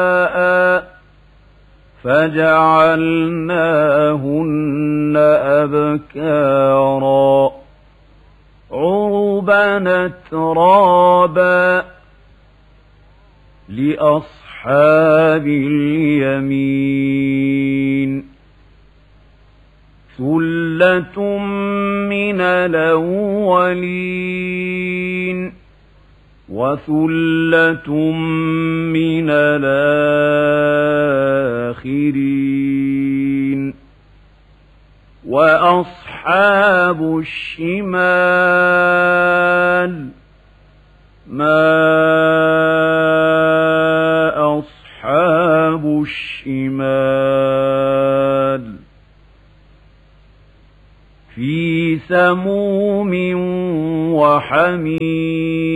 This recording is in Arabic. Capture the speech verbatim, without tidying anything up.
فجعلناهن أبكارا عربا أترابا لأصحاب اليمين ثلة من الأولين وثلة من الآخرين وأصحاب الشمال ما أصحاب الشمال في سموم وحميم